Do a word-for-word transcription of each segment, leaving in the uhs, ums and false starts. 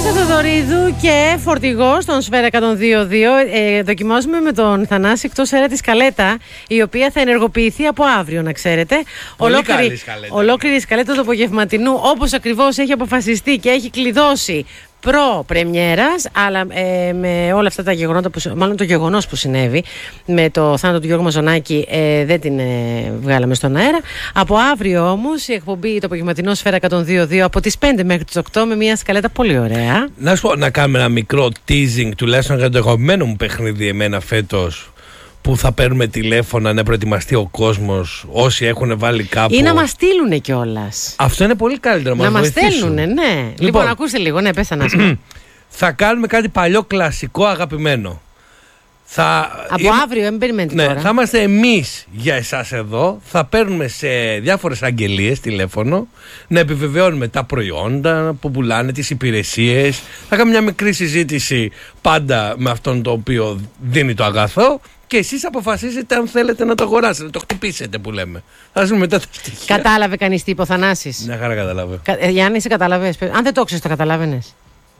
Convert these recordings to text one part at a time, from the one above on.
Θοδωρίδου και φορτηγό στον Σφαίρα εκατόν δύο δύο. Ε, δοκιμάζουμε με τον Θανάση εκτός αέρα τη σκαλέτα, η οποία θα ενεργοποιηθεί από αύριο, να ξέρετε. Πολύ ολόκληρη, καλή σκαλέτα. Ολόκληρη σκαλέτα του απογευματινού, όπως ακριβώς έχει αποφασιστεί και έχει κλειδώσει προ-πρεμιέρας, αλλά ε, με όλα αυτά τα γεγονότα, που, μάλλον το γεγονός που συνέβη με το θάνατο του Γιώργου Μαζονάκη, ε, δεν την ε, βγάλαμε στον αέρα. Από αύριο όμως η εκπομπή, το απογευματινό Σφαίρα εκατόν δύο δύο, από τις πέντε μέχρι τις οκτώ, με μια σκαλέτα πολύ ωραία. Να σου πω, να κάνουμε ένα μικρό teasing τουλάχιστον για το αγαπημένο μου παιχνίδι εμένα φέτος, που θα παίρνουμε τηλέφωνα να προετοιμαστεί ο κόσμος, όσοι έχουν βάλει κάπου. Ή να μας στείλουνε κιόλας. Αυτό είναι πολύ καλύτερο. Να μας στέλνουνε, ναι. Λοιπόν, λοιπόν ακούστε λίγο, ναι, πες Θανάση. Θα κάνουμε κάτι παλιό κλασικό αγαπημένο. Θα... Από Είμαι... αύριο, μην περιμένετε ναι, τώρα. θα είμαστε εμείς για εσάς εδώ. Θα παίρνουμε σε διάφορες αγγελίες τηλέφωνο, να επιβεβαιώνουμε τα προϊόντα που πουλάνε, τις υπηρεσίες. Θα κάνουμε μια μικρή συζήτηση πάντα με αυτόν το οποίο δίνει το αγαθό. Και εσείς αποφασίζετε αν θέλετε να το αγοράσετε, το χτυπήσετε που λέμε. Θα δούμε μετά τα στοιχεία. Κατάλαβε κανείς τι είπε ο Θανάσης? Μια χαρά κατάλαβε. Κα... Ε, Γιάννη, εσύ καταλαβες? Αν δεν το ξέρεις, το καταλάβαινες.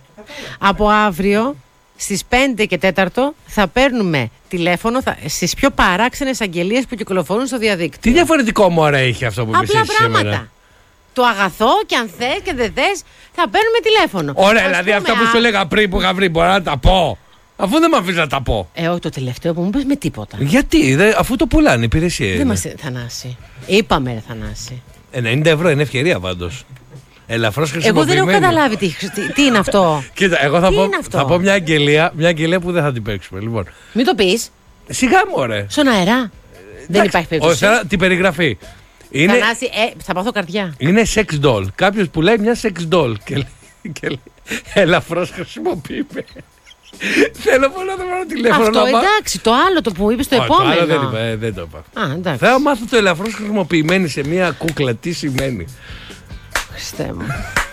Από αύριο στις πέντε και τέταρτο θα παίρνουμε τηλέφωνο θα... στις πιο παράξενες αγγελίες που κυκλοφορούν στο διαδίκτυο. Τι διαφορετικό μωρέ έχει αυτό που είπες εσύ σήμερα? Απλά πράγματα. Το αγαθό, και αν θες και δεν θες, θα παίρνουμε τηλέφωνο. Ωραία, ας δηλαδή αυτά που α... σου έλεγα πριν που είχα βρει, μπορώ να τα πω. Αφού δεν με αφήνει να τα πω. Ε, όχι, το τελευταίο που μου είπες με τίποτα. Γιατί, δε, αφού το πουλάνε υπηρεσίες. Δεν μας, Θανάση. Είπαμε, ρε Θανάση. ενενήντα ευρώ είναι ευκαιρία πάντως. Ελαφρώς χρησιμοποιημένη. Εγώ δεν έχω καταλάβει τι, τι, τι είναι αυτό. Κοίτα, εγώ θα, τι πω, αυτό? θα πω μια αγγελία, μια αγγελία που δεν θα την παίξουμε. Λοιπόν. Μην το πεις. Σιγά μου, ωραία. Στον αέρα. Ε, δεν υπάρχει περίπτωση. Όχι, την περιγραφή. Είναι, Θανάση, ε, θα πάθω καρδιά. Είναι sex doll. Κάποιος που λέει μια sex doll και λέει, και λέει ελαφρώς χρησιμοποιημένη. Θέλω πολύ να το πάρω τηλέφωνο. Αυτό να εντάξει, το άλλο το που είπες το oh, επόμενο. Το άλλο δεν, είπα, ε, δεν το είπα. Α, εντάξει. Θα μάθω το ελαφρώς χρησιμοποιημένη σε μια κούκλα. Τι σημαίνει? Χριστέ μου.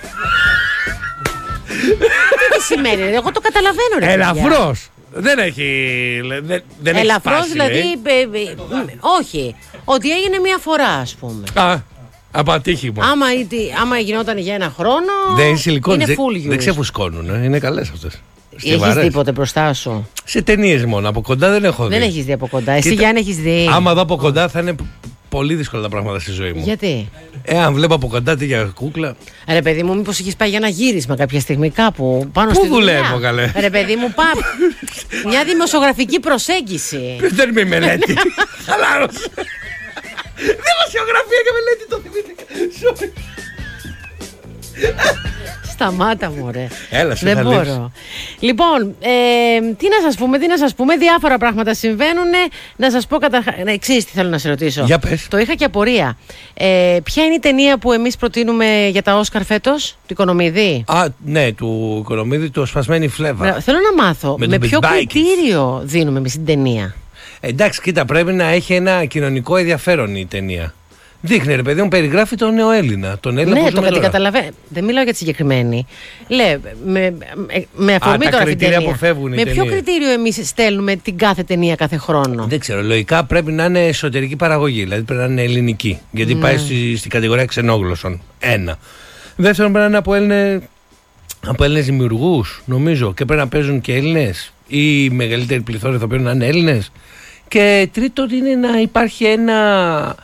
Τι σημαίνει, εγώ το καταλαβαίνω, ρε. Ελαφρώς. Δεν έχει. Δεν, δεν ελαφρώς έχει σπάσει, δηλαδή. Ε, ε, ε, όχι. Ότι έγινε μία φορά, ας πούμε. Α, από ατύχημα. Άμα, άμα γινόταν για ένα χρόνο. Δεν είναι σιλικόνη. Είναι Δεν, full use. Δεν ξεφουσκώνουν. Ε. Είναι καλές αυτές. Έχεις δει ποτέ μπροστά σου? Σε ταινίες μόνο. Από κοντά δεν έχω δει. Δεν έχεις δει από κοντά. Εσύ Κοίτα, Γιάννη έχεις δει? Άμα δω από κοντά θα είναι πολύ δύσκολα τα πράγματα στη ζωή μου. Γιατί? Εάν βλέπω από κοντά τι για κούκλα. Ρε παιδί μου, μήπως έχεις πάει για ένα γύρισμα κάποια στιγμή κάπου πάνω Πού στη δουλειά? δουλεύω, καλέ? Ρε παιδί μου, πά. Μια δημοσιογραφική προσέγγιση. Δεν είμαι μελέτη. Χαλάρωσε. Δημοσιογραφία και μελέτη, το θυμήθηκα. Σταμάτα μου, ρε. Έλα, σου δεν μπορώ. Λοιπόν, ε, τι να σας πούμε, τι να σας πούμε, διάφορα πράγματα συμβαίνουν. Να σας πω καταρχάς, ναι, εξής τι θέλω να σε ρωτήσω. Για πες. Το είχα και απορία. Ε, ποια είναι η ταινία που εμείς προτείνουμε για τα Όσκαρ φέτος, του Οικονομίδη? Α, ναι, του Οικονομίδη, το Σπασμένη Φλέβα. Μπρα, θέλω να μάθω, με, με ποιο κριτήριο δίνουμε εμείς την ταινία? Ε, εντάξει, κοίτα, πρέπει να έχει ένα κοινωνικό ενδιαφέρον η ταινία. Δείχνει, ρε παιδί μου, περιγράφει τον νεοέλληνα. Τον Έλληνα ναι, που το καταλαβαίνω. Δεν μιλάω για τη συγκεκριμένη. Λέει, με, με αφορμή Α, τώρα την ταινία. Που φεύγουν με ποιο κριτήριο εμείς στέλνουμε την κάθε ταινία κάθε χρόνο? Δεν ξέρω. Λογικά πρέπει να είναι εσωτερική παραγωγή. Δηλαδή πρέπει να είναι ελληνική. Γιατί ναι. πάει στη, στην κατηγορία ξενόγλωσσων. Ένα. Δεύτερον, πρέπει να είναι από Έλληνες, από Έλληνες δημιουργούς, νομίζω. Και πρέπει να παίζουν και Έλληνες. Ή η μεγαλύτερη πληθώρα θα πρέπει να είναι Έλληνες. Και τρίτον, είναι να υπάρχει ένα.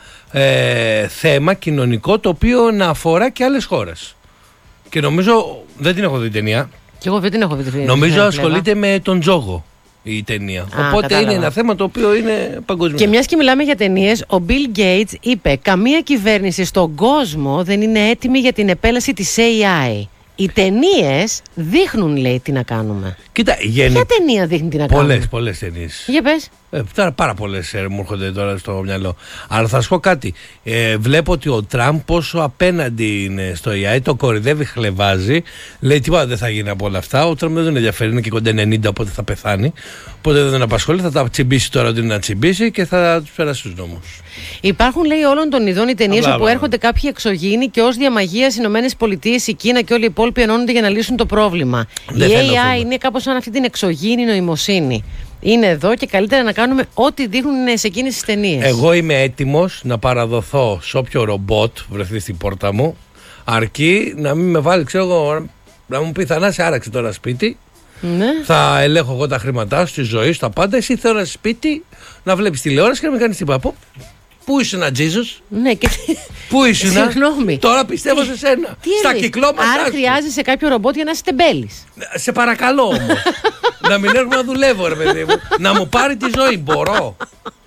Ε, θέμα κοινωνικό το οποίο να αφορά και άλλες χώρες. Και νομίζω, δεν την έχω δει ταινία. Και εγώ δεν την έχω δει. Νομίζω ασχολείται με τον τζόγο η ταινία. Α, οπότε κατάλαβα. Είναι ένα θέμα το οποίο είναι παγκοσμίο. Και μιας και μιλάμε για ταινίες, ο Bill Gates είπε: καμία κυβέρνηση στον κόσμο δεν είναι έτοιμη για την επέλαση της έι άι. Οι ταινίες δείχνουν, λέει, τι να κάνουμε. Κοίτα, γέννη... Ποια ταινία δείχνει τι να κάνουμε? Πολλές, πολλές ταινίες. Για πες. Ε, τώρα πάρα πολλές ε, μου έρχονται τώρα στο μυαλό. Αλλά θα σου πω κάτι. Ε, βλέπω ότι ο Τραμπ πόσο απέναντι είναι στο έι άι, το κορυδεύει, χλεβάζει. Λέει τίποτα δεν θα γίνει από όλα αυτά. Ο Τραμπ δεν τον ενδιαφέρει, είναι και κοντά ενενήντα, οπότε θα πεθάνει. Οπότε δεν τον απασχολεί, θα τα τσιμπήσει τώρα ότι είναι να τσιμπήσει και θα του περάσει του νόμους. Υπάρχουν, λέει, όλων των ειδών οι ταινίες όπου έρχονται κάποιοι εξωγήινοι και ως διαμαγείας οι Ηνωμένες Πολιτείες, η Κίνα και όλοι οι υπόλοιποι ενώνονται για να λύσουν το πρόβλημα. Δεν η έι άι είναι κάπως σαν αυτή την εξωγήινη νοημοσύνη. Είναι εδώ και καλύτερα να κάνουμε ό,τι δείχνουν σε εκείνες τις ταινίες. Εγώ είμαι έτοιμος να παραδοθώ σε όποιο ρομπότ βρεθεί στην πόρτα μου, αρκεί να μην με βάλει, ξέρω εγώ, Να μου πει Θανάση, άραξε τώρα σπίτι. Ναι. Θα ελέγχω εγώ τα χρήματά σου, τη ζωή σου, τα πάντα. Εσύ θέλω ένα σπίτι, να βλέπει τηλεόραση και να μην κάνει τίποτα. Πού ήσουν, Τζίζος? Ναι, και... Πού ήσουν? Συγγνώμη. Τώρα πιστεύω σε σένα. Τι Στα έλεγε? κυκλώματά Άρα σου. χρειάζεσαι κάποιο ρομπότ για να είσαι τεμπέλης. Σε παρακαλώ όμως. Να μην έρχομαι να δουλεύω, ρε παιδί μου. Να μου πάρει τη ζωή. Μπορώ.